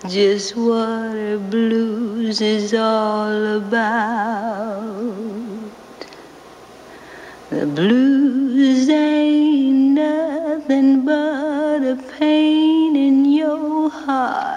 just what the blues is all about. The blues ain't nothing but a pain in your heart.